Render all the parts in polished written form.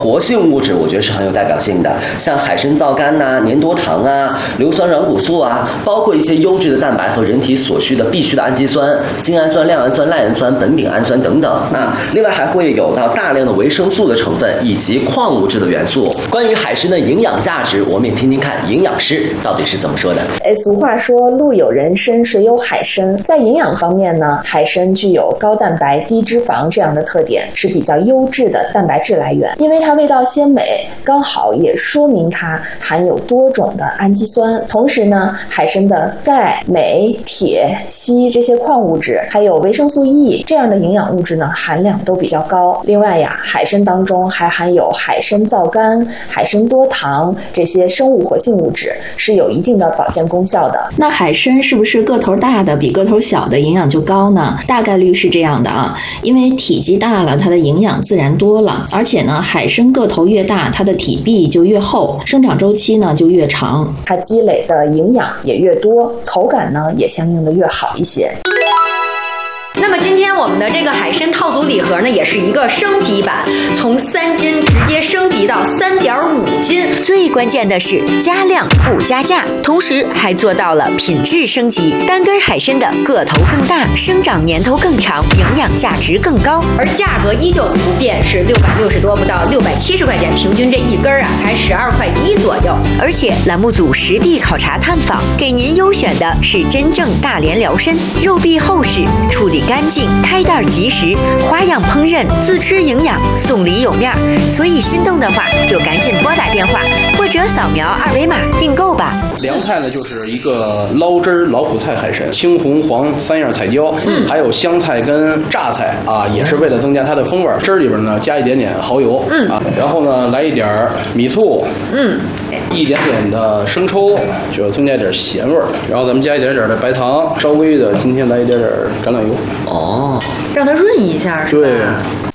活性物质我觉得是很有代表性的，像海参皂苷呐、粘多糖啊、硫酸软骨素啊，包括一些优质的蛋白和人体所需的必需的氨基酸、精氨酸、亮氨酸、赖氨酸、苯丙氨酸等等啊。另外还会有到大量的维生素的成分以及矿物质的元素。关于海参的营养价值，我们也听听看营养师到底是怎么说的。 俗话说路有人参，水有海参。在营养方面呢，海参具有高蛋白、低脂肪这样的特点，是比较优质的蛋白质来源。因为它味道鲜美，刚好也说明它含有多种的氨基酸。同时呢，海参的钙、镁、铁、硒这些矿物质，还有维生素 E 这样的营养物质呢，含量都比较高。另外呀，海参当中还含有海参皂苷、海参多糖这些生物活性物质，是有一定的保健功效的。 那海参是不是个头大的比个头小的营养就高呢？大概率是这样的啊，因为体积大了，它的营养自然多了，而且呢，海参个头越大，它的体壁就越厚，生长周期呢就越长， 它积累的营养也越多，口感呢也相应的越好一些。 那么今天我们的这个海参套组礼盒呢，也是一个升级版，从3斤直接升级到3.5斤。 最关键的是加量不加价，同时还做到了品质升级。单根海参的个头更大，生长年头更长，营养价值更高， 而价格依旧不变，是660多不到670块钱，平均这一根啊才12.1块左右。 而且栏目组实地考察探访，给您优选的是真正大连辽参，肉壁厚实，处理干净，开袋即食，花样烹饪，自吃营养，送礼有面。所以心动的话就赶紧拨打电话或者扫描2维码订购吧。 凉菜呢就是一个捞汁儿老苦菜海参，青红黄3样彩椒，还有香菜跟榨菜啊，也是为了增加它的风味。汁儿里边呢加一点点蚝油，然后呢来一点米醋，一点点的生抽，就增加点咸味儿。然后咱们加一点点的白糖，稍微的今天来一点点橄榄油。 让它润一下是吧？ 对。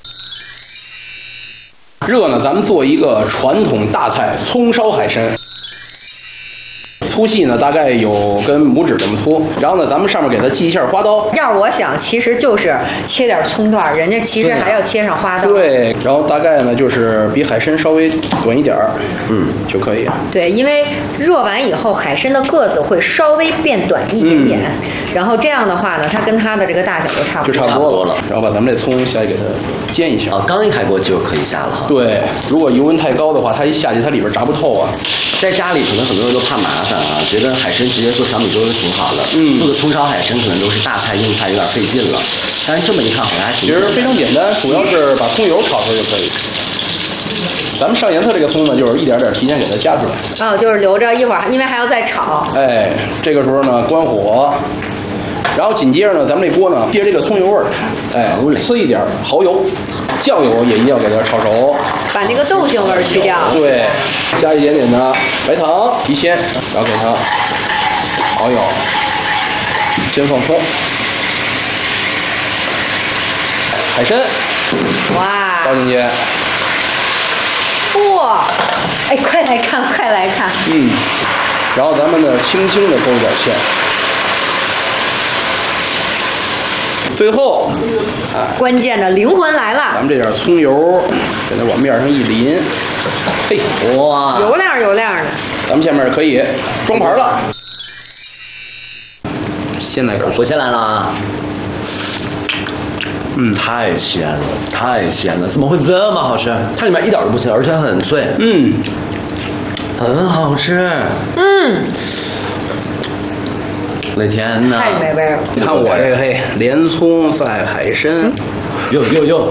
热呢，咱们做一个传统大菜葱烧海参。粗细呢大概有跟拇指这么粗，然后呢咱们上面给它系一下花刀。 要是我想，其实就是切点葱段，人家其实还要切上花刀。 对，然后大概呢就是比海参稍微短一点就可以。 对，因为热完以后海参的个子会稍微变短一点点，然后这样的话呢，它跟它的这个大小就差不多了。然后把咱们这葱下去给它煎一下。 刚一开锅就可以下了哈。 对，如果油温太高的话，它一下去它里边炸不透啊。 在家里可能很多人都怕麻烦啊，觉得海参直接做小米粥就挺好的。做的葱烧海参可能都是大菜硬菜，有点费劲了。但是这么一看好像还挺其实非常简单，主要是把葱油炒出来就可以。咱们上颜色这个葱呢，就是一点点提前给它加出来。 就是留着一会儿，因为还要再炒。 这个时候呢关火，然后紧接着呢，咱们这锅呢接这个葱油味儿，呲一点蚝油，酱油也一定要给它炒熟， 把那个豆腥味儿去掉。 对，加一点点的白糖提鲜，然后给它蚝油，先放葱，海参， 哇， 倒进去。 哇，快来看，快来看。 然后咱们呢轻轻的勾一点芡。最后， 关键的灵魂来了， 咱们这点葱油给它往面上一淋， 哇， 油亮油亮的。 咱们下面可以装盘了。先来点， 我先来了啊。太鲜了，太鲜了！怎么会这么好吃？它里面一点都不咸，而且很脆。很好吃。我的天哪！ 太美味了！ 你看我这个莲葱赛海参， 哟，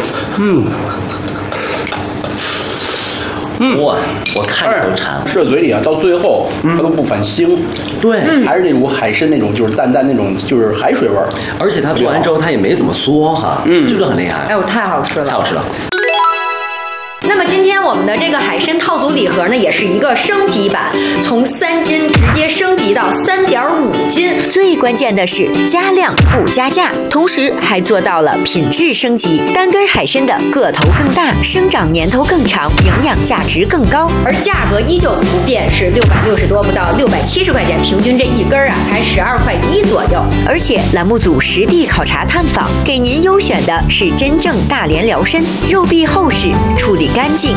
我看着都馋。 吃到嘴里啊，到最后它都不反腥。 对， 还是那种海参那种，就是淡淡那种，就是海水味儿。 而且它做完之后它也没怎么缩哈，这个很厉害。 太好吃了， 太好吃了。 那么今天我们的这个海参套组礼盒呢，也是一个升级版，从3斤直接升级到3.5斤。 最关键的是加量不加价，同时还做到了品质升级。单根海参的个头更大，生长年头更长，营养价值更高， 而价格依旧不变，是660多不到670块钱，平均这一根啊才12.1块左右。 而且栏目组实地考察探访，给您优选的是真正大连辽参，肉壁厚实，处理干净，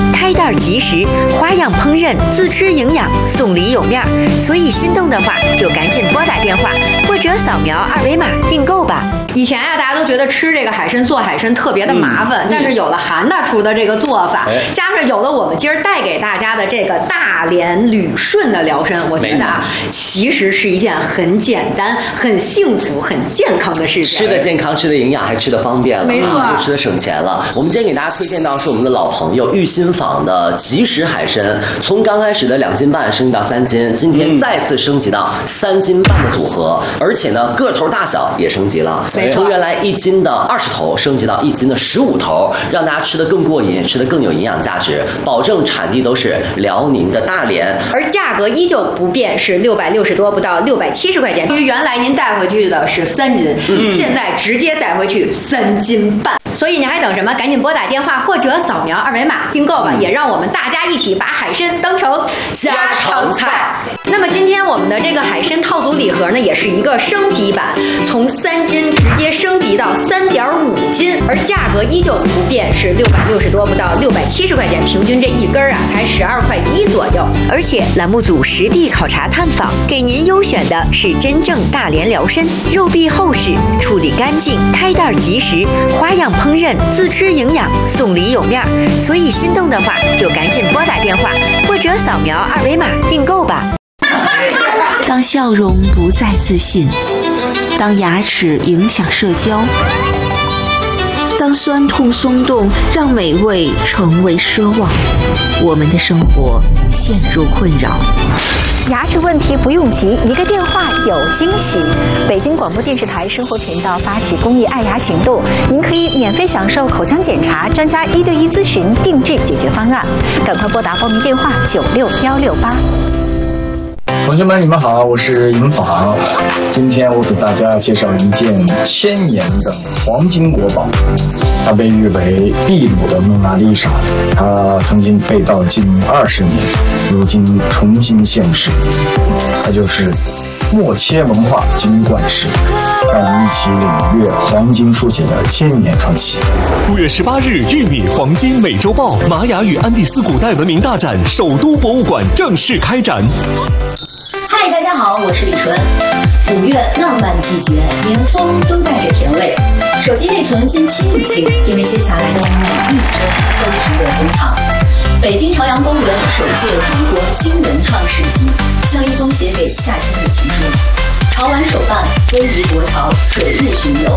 开袋即食，花样烹饪，自吃营养，送礼有面。所以心动的话，就赶紧拨打电话或者扫描二维码订购吧。 以前啊，大家都觉得吃这个海参、做海参特别的麻烦，但是有了韩大厨的这个做法，加上有了我们今儿带给大家的这个大连旅顺的辽参，我觉得啊，其实是一件很简单、很幸福、很健康的事情。 吃的健康，吃的营养，还吃的方便了， 没错， 又吃的省钱了。我们今天给大家推荐到是我们的老朋友玉新坊的即食海参，从刚开始的2斤半升级到3斤，今天再次升级到3斤半的组合，而且呢个头大小也升级了，从原来1斤的20头升级到1斤的15头，让大家吃得更过瘾，吃得更有营养价值，保证产地都是辽宁的大连， 而价格依旧不变，是660多不到670块钱。因为原来您带回去的是3斤，现在直接带回去3斤半。所以你还等什么？赶紧拨打电话或者扫描二维码订购吧，也让我们大家一起把海参当成家常菜。那么今天我们的这个海参套组礼盒呢，也是一个升级版，从3斤直接升级到3.5斤，而价格依旧不变，是660多不到670块钱，平均这一根啊才12块1左右。 而且栏目组实地考察探访，给您优选的是真正大连辽参，肉壁厚实，处理干净，开袋即食，花样烹饪，自吃营养，送礼有面。所以心动的话，就赶紧拨打电话或者扫描二维码订购吧。 当笑容不再自信，当牙齿影响社交，当酸痛松动让美味成为奢望，我们的生活陷入困扰。 牙齿问题不用急，一个电话有惊喜。北京广播电视台生活频道发起公益爱牙行动，您可以免费享受口腔检查、专家1对1咨询、定制解决方案。赶快拨打报名电话96168。 同学们，你们好，我是尹昉。今天我给大家介绍一件1000年的黄金国宝，它被誉为秘鲁的蒙娜丽莎，它曾经被盗近20年，如今重新现世。它就是默切文化金冠石，让我们一起领略黄金书写的千年传奇。 5月18日，玉米黄金美洲豹玛雅与安第斯古代文明大展首都博物馆正式开展。 嗨，大家好，我是李纯。5月浪漫季节，连风都带着甜味。手机内存先清一清，因为接下来的每一帧都值得珍藏。北京朝阳公园首届中国新文创市集，像一封写给夏天的情书。潮玩手办，非遗国潮，水日巡游。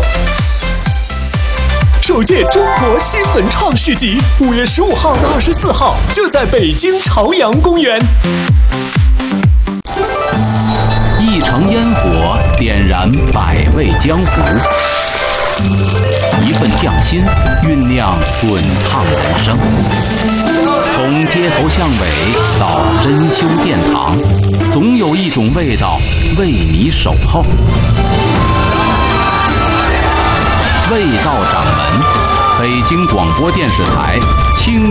首届中国新文创市集，5月15号到24号，就在北京朝阳公园。 一城烟火点燃百味江湖，一份匠心酝酿滚烫人生。从街头巷尾到珍馐殿堂，总有一种味道为你守候。味道掌门，北京广播电视台青